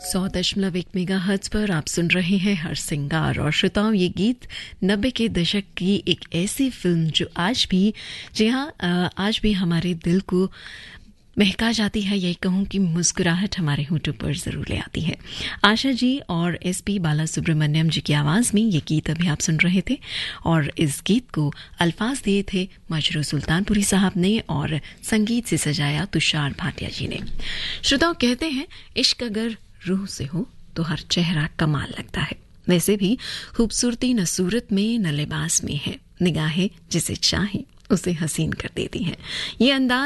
100.1 megahertz पर आप सुन रहे हैं हर सिंगार। और श्रोताओं, ये गीत 90 के दशक की एक ऐसी फिल्म जो आज भी, जी हाँ, आज भी हमारे दिल को महका जाती है। यही कहूँ कि मुस्कुराहट हमारे होठों पर जरूर ले आती है। आशा जी और SP बालासुब्रमण्यम जी की आवाज में ये गीत अभी आप सुन रहे थे। और इस गीत को अल्फाज दिए थे मजरू सुल्तानपुरी साहब ने और संगीत से सजाया तुषार भाटिया जी ने। श्रोताओं, कहते हैं इश्क अगर रूह से हो तो हर चेहरा कमाल लगता है। वैसे भी खूबसूरती न सूरत में न लिबास में है, निगाहें जिसे चाहे उसे हसीन कर देती हैं। ये अंदाज